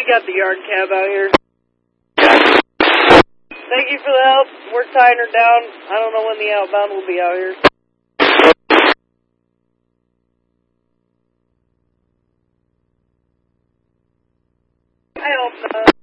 got the yard cab out here. Thank you for the help. We're tying her down. I don't know when the outbound will be out here. I hope not.